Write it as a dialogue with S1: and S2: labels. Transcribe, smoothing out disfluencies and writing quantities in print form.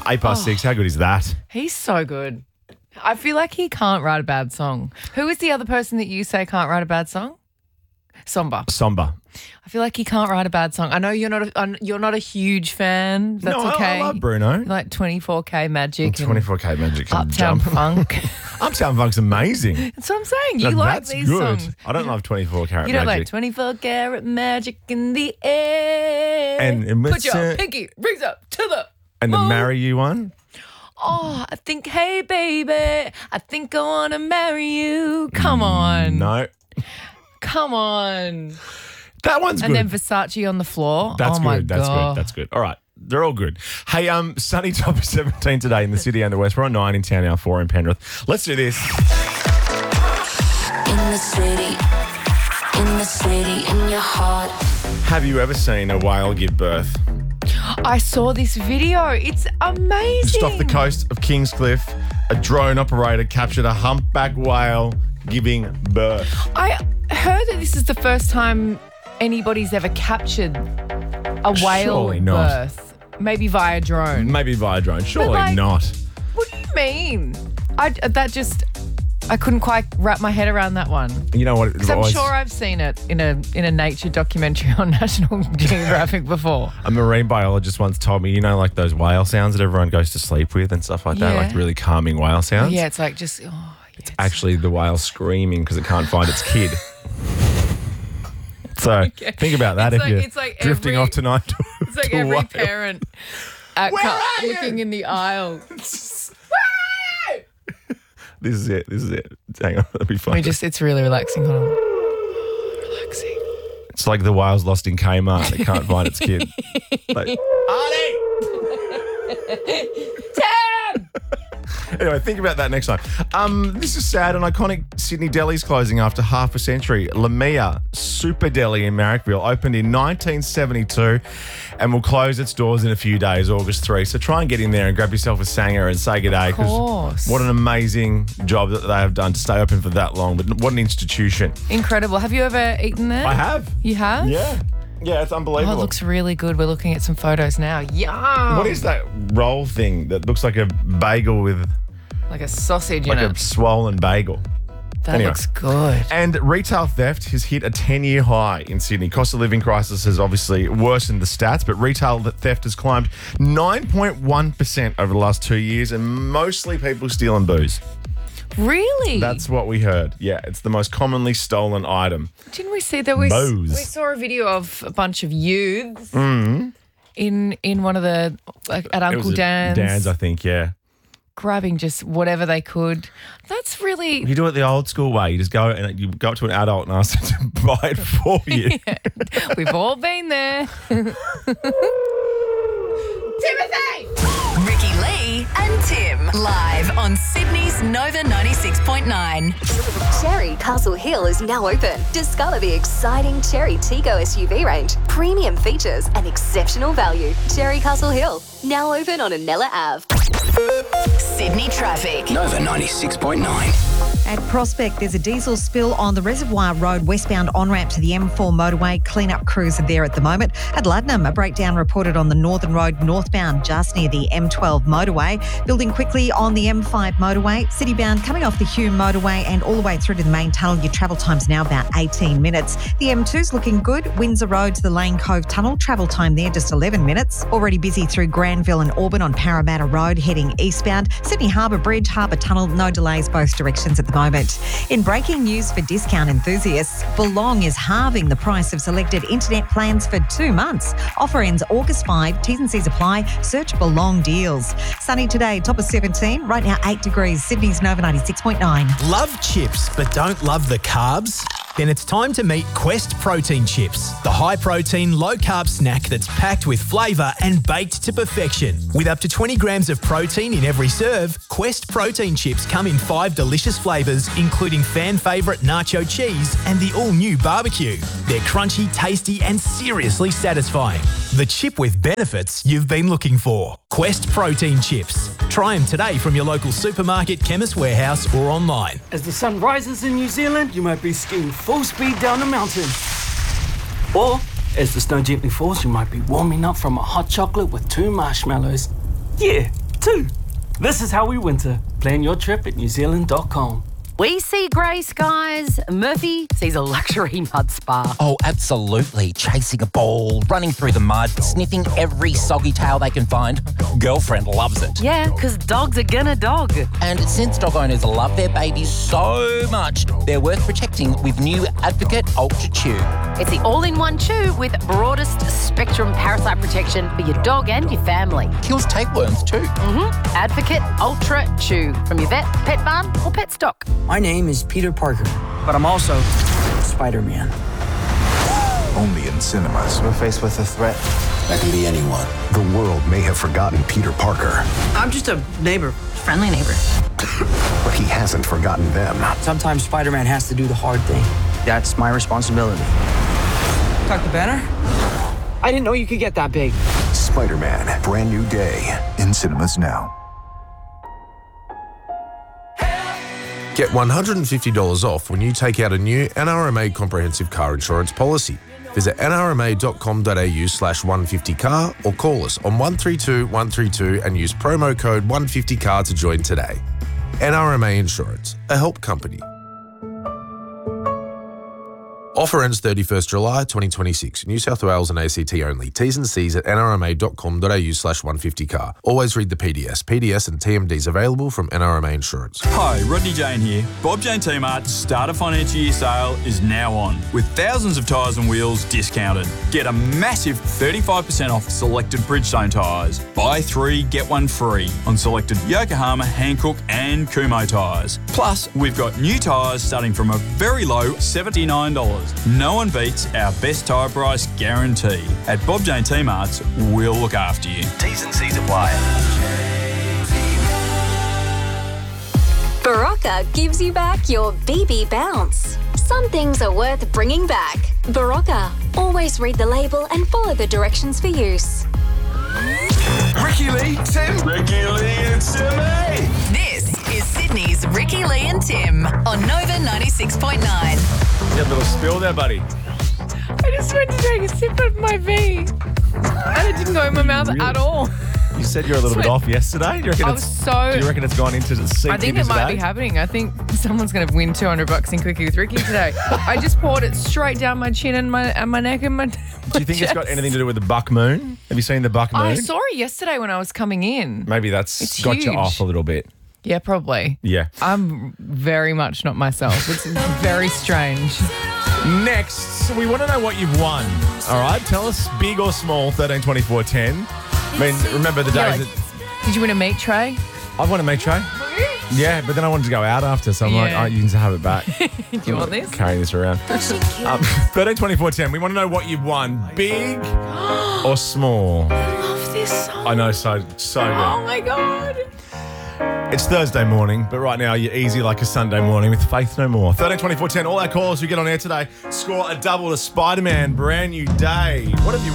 S1: 8 past 6. How good is that?
S2: He's so good. I feel like he can't write a bad song. Who is the other person that you say can't write a bad song? Somber. I feel like he can't write a bad song. I know you're not a huge fan. That's okay.
S1: I love Bruno.
S2: You like 24K Magic.
S1: 24K Magic and
S2: Uptown
S1: Jump.
S2: Funk.
S1: Uptown Funk's amazing.
S2: That's what I'm saying. You
S1: Now,
S2: like
S1: that's
S2: these
S1: good.
S2: songs.
S1: I don't love 24 Karat
S2: You don't like
S1: Magic.
S2: 24 Karat Magic in the air.
S1: And
S2: put your pinky rings up to the
S1: And the
S2: moon.
S1: Marry You one?
S2: Oh, I think, hey, baby, I think I want to marry you. Come on.
S1: No.
S2: Come on.
S1: That one's
S2: And
S1: good.
S2: then Versace on the floor.
S1: That's
S2: oh
S1: good.
S2: my
S1: That's
S2: God.
S1: good. That's good. All right. They're all good. Hey, sunny top of 17 today in the city and the west. We're on 9 in town now, 4 in Penrith. Let's do this.
S3: In the city, in your heart.
S1: Have you ever seen a whale give birth?
S2: I saw this video. It's amazing.
S1: Just off the coast of Kingscliff, a drone operator captured a humpback whale giving birth.
S2: I heard that this is the first time anybody's ever captured a whale
S1: Surely not.
S2: birth. Maybe via drone.
S1: Maybe via drone. Surely
S2: like-
S1: not.
S2: What do you mean? I couldn't quite wrap my head around that one.
S1: You know what?
S2: Because I'm sure I've seen it in a nature documentary on National Geographic before.
S1: A marine biologist once told me, like those whale sounds that everyone goes to sleep with and stuff like that,
S2: Yeah.
S1: like really calming whale sounds.
S2: Yeah, it's like just it's
S1: Actually, the whale screaming because it can't find its kid. So think about that
S2: It's
S1: you're
S2: like
S1: drifting
S2: every-
S1: off tonight.
S2: It's like every
S1: whale.
S2: parent
S1: Where are you?
S2: looking in the aisle.
S1: This is it. Hang on, that'll be fun.
S2: It's really relaxing. Hold on. Relaxing.
S1: It's like the whale's lost in Kmart. It can't find its kid. Like, Arnie!
S2: Tam!
S1: Anyway, think about that next time. This is sad. An iconic Sydney deli's closing after half a century. Lamia Super Deli in Marrickville opened in 1972 and will close its doors in a few days, August 3. So try and get in there and grab yourself a sanger and say good day.
S2: Of course.
S1: What an amazing job that they have done to stay open for that long. But what an institution.
S2: Incredible. Have you ever eaten there?
S1: I have.
S2: You have?
S1: Yeah. Yeah, it's
S2: Oh,
S1: unbelievable.
S2: it looks really good. We're looking at some photos now. Yum.
S1: What is that roll thing that looks like a bagel with
S2: Like a sausage
S1: like
S2: in
S1: a
S2: it.
S1: swollen bagel?
S2: That
S1: anyway.
S2: looks good.
S1: And retail theft has hit a 10-year high in Sydney. Cost of living crisis has obviously worsened the stats, but retail theft has climbed 9.1% over the last 2 years, and mostly people stealing booze.
S2: Really?
S1: That's what we heard. Yeah, it's the most commonly stolen item.
S2: Didn't we see that? We
S1: Booze.
S2: saw a video of a bunch of youths in one of the at
S1: It
S2: Uncle
S1: was at
S2: Dan's,
S1: Dan's, I think, yeah.
S2: grabbing just whatever they could. That's really
S1: You do it the old school way. You just go and you go up to an adult and ask them to buy it for you.
S2: we've all been there. Timothy!
S4: Ricky Lee and Tim live on Sydney's Nova 96.9.
S5: Cherry Castle Hill is now open. Discover the exciting Cherry Tigo SUV range, premium features and exceptional value. Cherry Castle Hill, now open on Anella Ave.
S4: Sydney traffic.
S6: Nova 96.9.
S7: At Prospect, there's a diesel spill on the Reservoir Road westbound on-ramp to the M4 motorway. Clean-up crews are there at the moment. At Luddenham, a breakdown reported on the Northern Road northbound just near the M12 motorway. Building quickly on the M5 motorway. Citybound coming off the Hume motorway and all the way through to the main tunnel. Your travel time's now about 18 minutes. The M2's looking good. Windsor Road to the Lane Cove tunnel. Travel time there just 11 minutes. Already busy through Granville and Auburn on Parramatta Road heading eastbound. Sydney Harbour Bridge, Harbour Tunnel. No delays both directions at the moment. In breaking news for discount enthusiasts, Belong is halving the price of selected internet plans for 2 months. Offer ends August 5. T's and C's apply. Search Belong deals. Sunny today, top of 17. Right now 8 degrees. Sydney's Nova 96.9.
S8: Love chips but don't love the carbs? Then it's time to meet Quest Protein Chips, the high-protein, low-carb snack that's packed with flavour and baked to perfection. With up to 20 grams of protein in every serve, Quest Protein Chips come in 5 delicious flavours, including fan favourite nacho cheese and the all-new barbecue. They're crunchy, tasty and seriously satisfying. The chip with benefits you've been looking for. Quest Protein Chips. Try them today from your local supermarket, Chemist Warehouse or online.
S9: As the sun rises in New Zealand, you might be skiing full speed down a mountain. Or, as the snow gently falls, you might be warming up from a hot chocolate with 2 marshmallows. Yeah, 2. This is how we winter. Plan your trip at newzealand.com.
S6: We see grey skies. Murphy sees a luxury mud spa.
S10: Oh, absolutely. Chasing a ball, running through the mud, sniffing every soggy tail they can find. Girlfriend loves it.
S6: Yeah, because dogs are gonna dog.
S10: And since dog owners love their babies so much, they're worth protecting with new Advocate Ultra Chew.
S6: It's the all-in-one chew with broadest spectrum parasite protection for your dog and your family.
S10: Kills tapeworms too.
S6: Advocate Ultra Chew from your vet, pet barn or pet stock.
S11: My name is Peter Parker, but I'm also Spider-Man.
S12: Only in cinemas.
S13: We're faced with a threat.
S12: That can be anyone. The world may have forgotten Peter Parker.
S11: I'm just a neighbor.
S6: Friendly neighbor.
S12: But he hasn't forgotten them.
S11: Sometimes Spider-Man has to do the hard thing. That's my responsibility. Dr. Banner? I didn't know you could get that big.
S12: Spider-Man, brand new day. In cinemas now.
S14: Get $150 off when you take out a new NRMA comprehensive car insurance policy. Visit nrma.com.au/150car or call us on 132 132 and use promo code 150car to join today. NRMA Insurance, a help company. Offer ends 31st July 2026. New South Wales and ACT only. T's and C's at nrma.com.au/150car. Always read the PDS. PDS and TMDs available from NRMA Insurance.
S15: Hi, Rodney Jane here. Bob Jane T-Mart's start of financial year sale is now on, with thousands of tyres and wheels discounted. Get a massive 35% off selected Bridgestone tyres. Buy 3, get 1 free on selected Yokohama, Hankook and Kumho tyres. Plus, we've got new tyres starting from a very low $79. No one beats our best tyre price guarantee. At Bob Jane T-Marts, we'll look after you.
S16: T's and C's apply.
S5: Barocca gives you back your BB bounce. Some things are worth bringing back. Barocca. Always read the label and follow the directions for use.
S16: Ricky Lee, Tim. Ricky Lee and Timmy.
S4: This is Sydney's Ricky Lee and Tim on Nova 96.9.
S1: You had a little spill there, buddy.
S2: I just went to take a sip of my V. And it didn't go in my mouth at all.
S1: You said you're a little bit off yesterday. Do you reckon do you reckon it's gone into the seat?
S2: I think it might be happening. I think someone's going to win $200 in Quickie with Ricky today. I just poured it straight down my chin and my neck and my
S1: Do you think it's got anything to do with the buck moon? Have you seen the buck moon?
S2: I saw it yesterday when I was coming in.
S1: Maybe that's
S2: It's
S1: got
S2: huge.
S1: you off a little bit.
S2: Yeah, probably.
S1: Yeah.
S2: I'm very much not myself. It's very strange.
S1: Next, we want to know what you've won. All right, tell us big or small, 13, 24, 10. I mean, remember the days that...
S2: Did you win a meat tray?
S1: I won a meat tray. Yeah, but then I wanted to go out after, so I'm like, oh, you can have it back.
S2: Do you want this?
S1: Carrying this around. 13, 24, 10. We want to know what you've won. Big or small?
S2: I love this song.
S1: I know, so good.
S2: Oh, my God.
S1: It's Thursday morning, but right now you're easy like a Sunday morning with Faith No More. 13, 24, 10. All our callers who get on air today score a double to Spider-Man, brand new day. What have you